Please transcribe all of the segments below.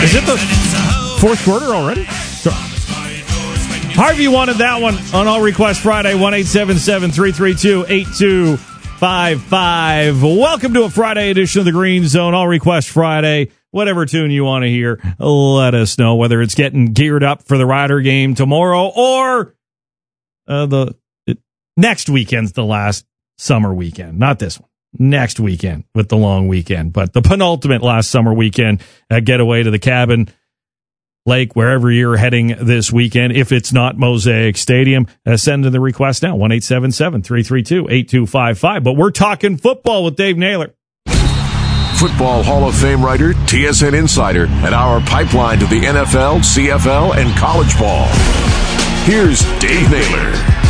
Is it the fourth quarter already? Harvey wanted that one on All Request Friday, 1-877-332-8255. Welcome to a Friday edition of the Green Zone, All Request Friday. Whatever tune you want to hear, let us know, whether it's getting geared up for the Rider game tomorrow or next weekend's the last summer weekend. Not this one. Next weekend with the long weekend, but the penultimate last summer weekend getaway to the Cabin Lake, wherever you're heading this weekend. If it's not Mosaic Stadium, send in the request now, 1-877-332-8255. But we're talking football with Dave Naylor. Football Hall of Fame writer, TSN insider, and our pipeline to the NFL, CFL, and college ball. Here's Dave Naylor.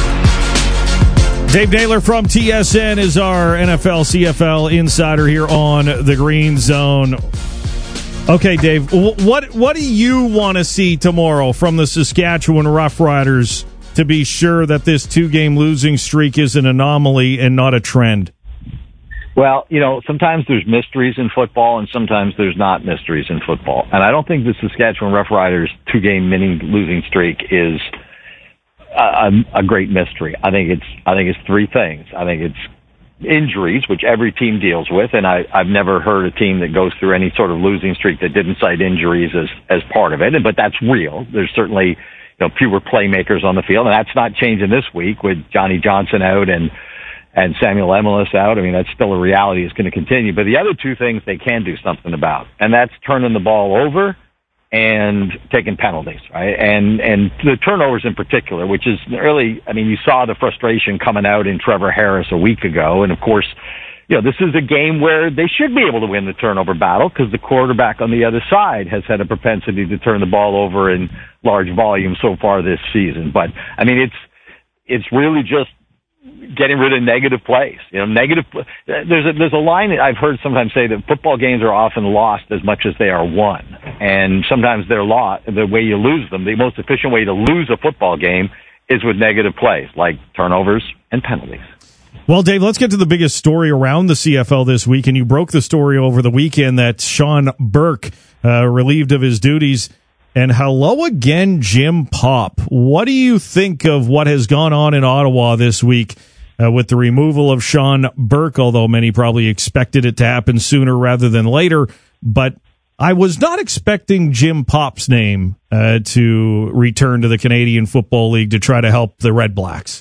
Dave Naylor from TSN is our NFL, CFL insider here on the Green Zone. Okay, Dave, what do you want to see tomorrow from the Saskatchewan Roughriders to be sure that this two-game losing streak is an anomaly and not a trend? Well, sometimes there's mysteries in football and sometimes there's not mysteries in football. And I don't think the Saskatchewan Roughriders two-game mini losing streak is a great mystery. I think it's three things. I think it's injuries, which every team deals with, and I've never heard a team that goes through any sort of losing streak that didn't cite injuries as part of it. But that's real. There's certainly fewer playmakers on the field, and that's not changing this week with Johnny Johnson out and Samuel Emilus out. I mean, that's still a reality. It's going to continue. But the other two things they can do something about, and that's turning the ball over and taking penalties, right? And the turnovers in particular, which is really, I mean, you saw the frustration coming out in Trevor Harris a week ago. And of course, this is a game where they should be able to win the turnover battle because the quarterback on the other side has had a propensity to turn the ball over in large volume so far this season. But I mean, it's really just getting rid of negative plays. There's a line that I've heard sometimes say that football games are often lost as much as they are won. And sometimes they're lost. The way you lose them, the most efficient way to lose a football game is with negative plays, like turnovers and penalties. Well, Dave, let's get to the biggest story around the CFL this week. And you broke the story over the weekend that Sean Burke relieved of his duties. And hello again, Jim Popp. What do you think of what has gone on in Ottawa this week with the removal of Sean Burke, although many probably expected it to happen sooner rather than later? But I was not expecting Jim Popp's name to return to the Canadian Football League to try to help the Red Blacks.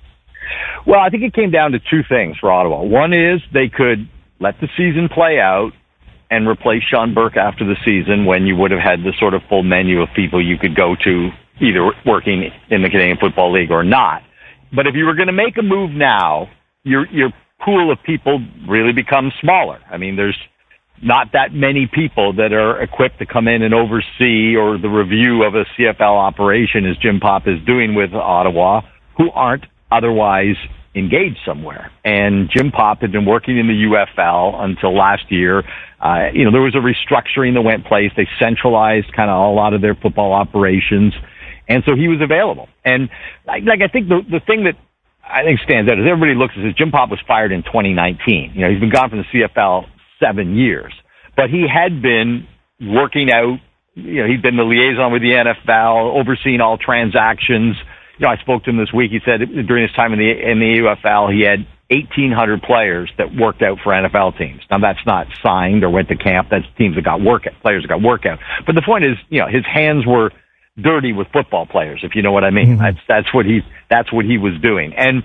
Well, I think it came down to two things for Ottawa. One is they could let the season play out and replace Sean Burke after the season when you would have had the sort of full menu of people you could go to, either working in the Canadian Football League or not. But if you were going to make a move now, your pool of people really becomes smaller. I mean, there's not that many people that are equipped to come in and oversee or the review of a CFL operation as Jim Popp is doing with Ottawa who aren't otherwise engaged somewhere. And Jim Popp had been working in the UFL until last year. There was a restructuring that went place. They centralized kind of a lot of their football operations. And so he was available. And I think the thing that I think stands out is everybody looks and says Jim Popp was fired in 2019. He's been gone from the CFL 7 years, but he had been working out. He'd been the liaison with the NFL, overseeing all transactions. I spoke to him this week. He said during his time in the UFL, he had 1,800 players that worked out for NFL teams. Now, that's not signed or went to camp. That's teams that got workout, players that got workout. But the point is, his hands were dirty with football players, if you know what I mean. Mm-hmm. That's what he was doing. And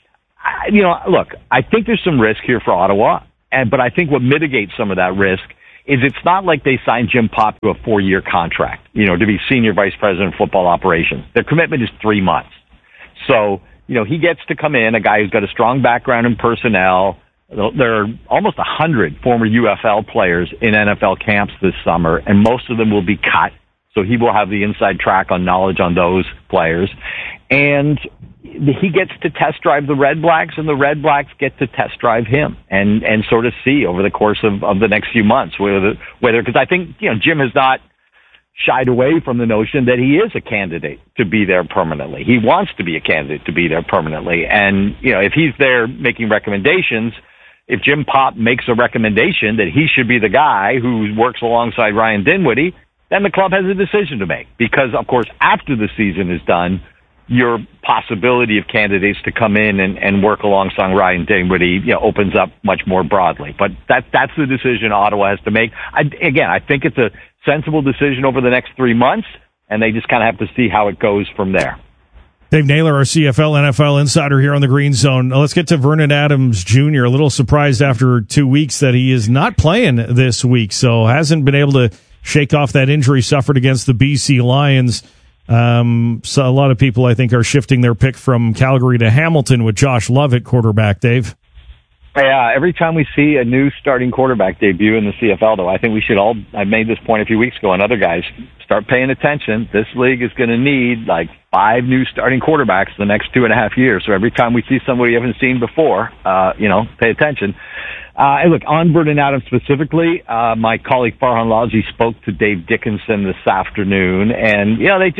look, I think there's some risk here for Ottawa, but I think what mitigates some of that risk is it's not like they signed Jim Popp to a 4-year contract, to be senior vice president of football operations. Their commitment is 3 months. So, he gets to come in, a guy who's got a strong background in personnel. There are almost 100 former UFL players in NFL camps this summer, and most of them will be cut. So he will have the inside track on knowledge on those players. And he gets to test drive the Red Blacks, and the Red Blacks get to test drive him and sort of see over the course of the next few months whether because I think, Jim has not shied away from the notion that he is a candidate to be there permanently. He wants to be a candidate to be there permanently. And, if he's there making recommendations, if Jim Popp makes a recommendation that he should be the guy who works alongside Ryan Dinwiddie, then the club has a decision to make. Because, of course, after the season is done, your possibility of candidates to come in and work alongside Ryan Dinwiddie, opens up much more broadly. But that's the decision Ottawa has to make. I think it's a sensible decision over the next 3 months, and they just kind of have to see how it goes from there. Dave Naylor, our CFL NFL insider here on the Green Zone. Let's get to Vernon Adams Jr. A little surprised after 2 weeks that he is not playing this week, so hasn't been able to shake off that injury suffered against the BC Lions. So a lot of people, I think, are shifting their pick from Calgary to Hamilton with Josh Love at quarterback, Dave. Yeah, every time we see a new starting quarterback debut in the CFL, though, I think we should all, I made this point a few weeks ago, and other guys, start paying attention. This league is going to need like 5 new starting quarterbacks the next 2.5 years. So every time we see somebody you haven't seen before, pay attention. And look, on Vernon Adams specifically, my colleague Farhan Lalji spoke to Dave Dickenson this afternoon, and,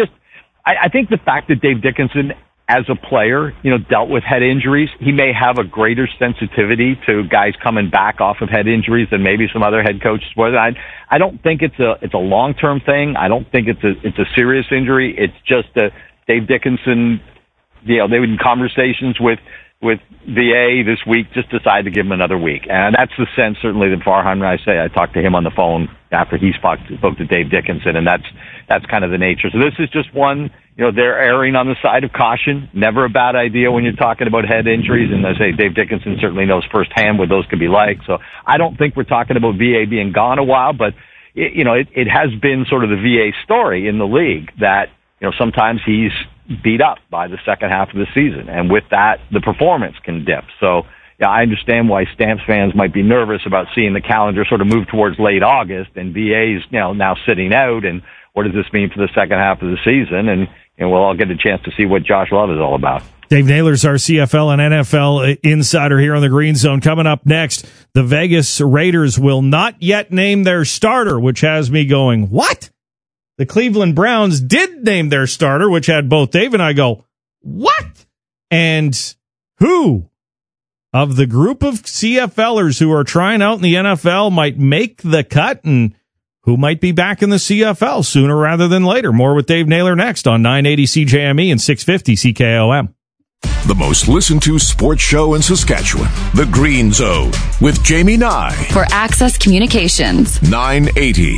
I think the fact that Dave Dickenson, as a player, dealt with head injuries, he may have a greater sensitivity to guys coming back off of head injuries than maybe some other head coaches would. I don't think it's a long-term thing. I don't think it's a serious injury. It's just Dave Dickenson, they were in conversations with VA this week, just decided to give him another week. And that's the sense, certainly, that Farhan, I talked to him on the phone after he spoke to Dave Dickenson, and that's kind of the nature. So this is just one, they're erring on the side of caution. Never a bad idea when you're talking about head injuries. And I say Dave Dickenson certainly knows firsthand what those could be like. So I don't think we're talking about VA being gone a while, but it has been sort of the VA story in the league that, sometimes he's beat up by the second half of the season. And with that, the performance can dip. So, I understand why Stamps fans might be nervous about seeing the calendar sort of move towards late August and VA's, now sitting out. And what does this mean for the second half of the season? And we'll all get a chance to see what Josh Love is all about. Dave Naylor's our CFL and NFL insider here on the Green Zone. Coming up next, the Vegas Raiders will not yet name their starter, which has me going, what? The Cleveland Browns did name their starter, which had both Dave and I go, what? And who of the group of CFLers who are trying out in the NFL might make the cut, and who might be back in the CFL sooner rather than later? More with Dave Naylor next on 980 CJME and 650 CKOM. The most listened to sports show in Saskatchewan, The Green Zone, with Jamie Nye. For Access Communications. 980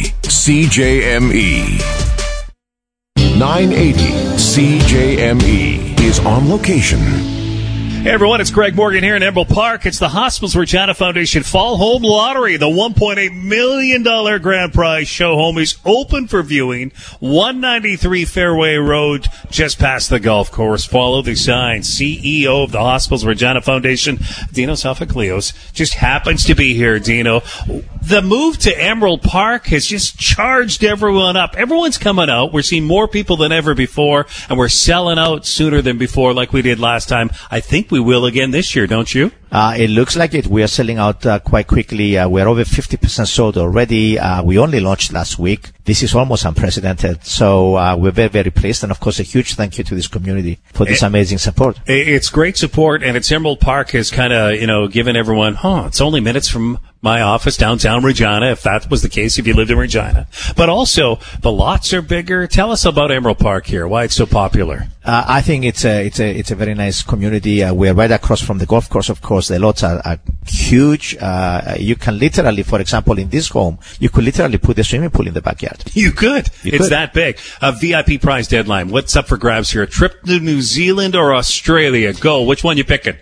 CJME. 980 CJME is on location. Hey everyone, it's Greg Morgan here in Emerald Park. It's the Hospitals Regina Foundation Fall Home Lottery. The $1.8 million grand prize show home is open for viewing. 193 Fairway Road, just past the golf course. Follow the sign. CEO of the Hospitals Regina Foundation, Dino Sofocleos, just happens to be here, Dino. The move to Emerald Park has just charged everyone up. Everyone's coming out. We're seeing more people than ever before, and we're selling out sooner than before like we did last time. I think we will again this year, don't you? It looks like it. We are selling out quite quickly. We're over 50% sold already. We only launched last week. This is almost unprecedented. So we're very, very pleased. And, of course, a huge thank you to this community for this amazing support. It's great support, and it's Emerald Park has kind of, given everyone, it's only minutes from my office downtown Regina, if that was the case, if you lived in Regina. But also, the lots are bigger. Tell us about Emerald Park here, why it's so popular. I think it's a very nice community. We're right across from the golf course, of course. The lots are huge. You can literally, for example, in this home, you could literally put a swimming pool in the backyard. You could. It's that big. A VIP prize deadline. What's up for grabs here? A trip to New Zealand or Australia? Go. Which one you picking?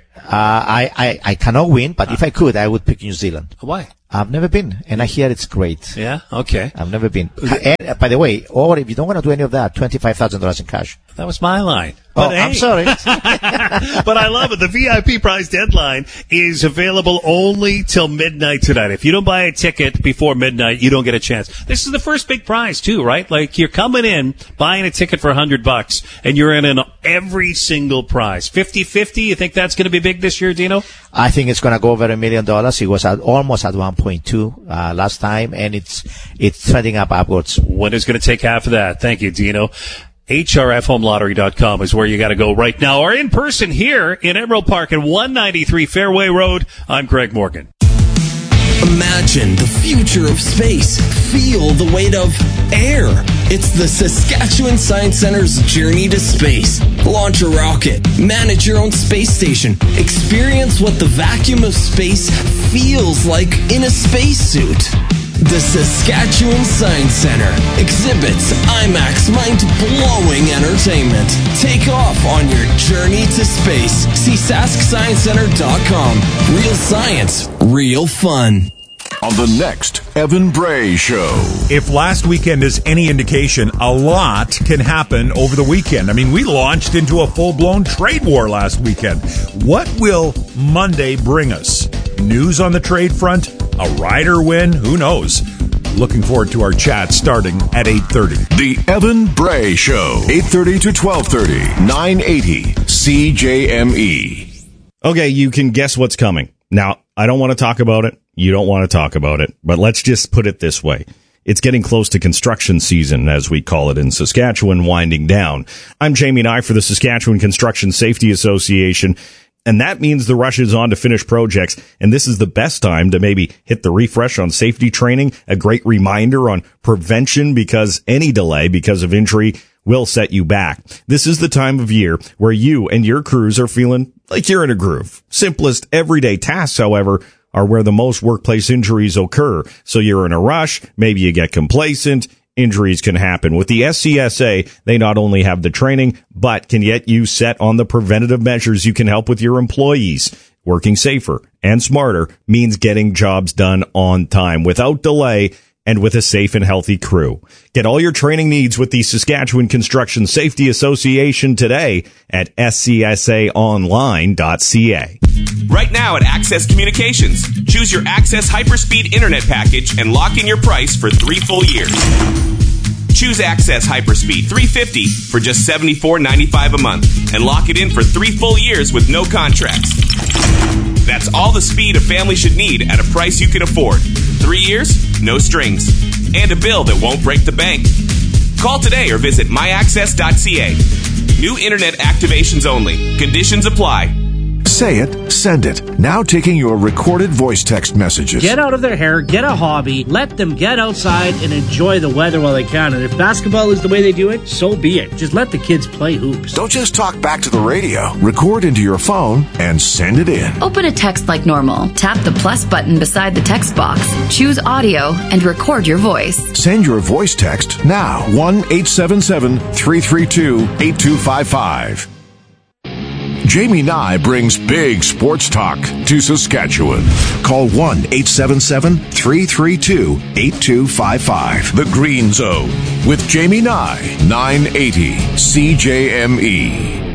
I cannot win, but if I could, I would pick New Zealand. Why? I've never been, and I hear it's great. Yeah? Okay. I've never been. And, by the way, or if you don't want to do any of that, $25,000 in cash. That was my line. But I'm sorry. But I love it. The VIP prize deadline is available only till midnight tonight. If you don't buy a ticket before midnight, you don't get a chance. This is the first big prize, too, right? Like, you're coming in, buying a ticket for $100, and you're in every single prize. 50-50, you think that's going to be big this year, Dino? I think it's going to go over $1 million. It was almost at 1.2 last time, and it's trending upwards. Winner's going to take half of that. Thank you, Dino. HRFHomeLottery.com is where you got to go right now. Or in person here in Emerald Park at 193 Fairway Road. I'm Greg Morgan. Imagine the future of space. Feel the weight of air. It's the Saskatchewan Science Center's Journey to Space. Launch a rocket. Manage your own space station. Experience what the vacuum of space feels like in a spacesuit. The Saskatchewan Science Center. Exhibits, IMAX, mind-blowing entertainment. Take off on your journey to space. See SaskScienceCenter.com. Real science, real fun. On the next Evan Bray Show. If last weekend is any indication, a lot can happen over the weekend. I mean, we launched into a full-blown trade war last weekend. What will Monday bring us? News on the trade front? A rider win? Who knows? Looking forward to our chat starting at 8:30. The Evan Bray Show. 8:30 to 12:30. 980 CJME. Okay, you can guess what's coming. Now, I don't want to talk about it. You don't want to talk about it. But let's just put it this way. It's getting close to construction season, as we call it in Saskatchewan, winding down. I'm Jamie Nye for the Saskatchewan Construction Safety Association. And that means the rush is on to finish projects, and this is the best time to maybe hit the refresh on safety training, a great reminder on prevention, because any delay because of injury will set you back. This is the time of year where you and your crews are feeling like you're in a groove. Simplest everyday tasks, however, are where the most workplace injuries occur. So you're in a rush, maybe you get complacent, injuries can happen. With the SCSA, they not only have the training, but can get you set on the preventative measures you can help with your employees. Working safer and smarter means getting jobs done on time, without delay, and with a safe and healthy crew. Get all your training needs with the Saskatchewan Construction Safety Association today at scsaonline.ca. Right now at Access Communications, choose your Access Hyperspeed Internet package and lock in your price for 3 full years. Choose Access Hyperspeed 350 for just $74.95 a month and lock it in for 3 full years with no contracts. That's all the speed a family should need at a price you can afford. 3 years, no strings, and a bill that won't break the bank. Call today or visit myaccess.ca. New internet activations only. Conditions apply. Say it, send it. Now taking your recorded voice text messages. Get out of their hair, get a hobby, let them get outside and enjoy the weather while they can. And if basketball is the way they do it, so be it. Just let the kids play hoops. Don't just talk back to the radio. Record into your phone and send it in. Open a text like normal. Tap the plus button beside the text box. Choose audio and record your voice. Send your voice text now. 1-877-332-8255. Jamie Nye brings big sports talk to Saskatchewan. Call 1-877-332-8255. The Green Zone with Jamie Nye, 980 CJME.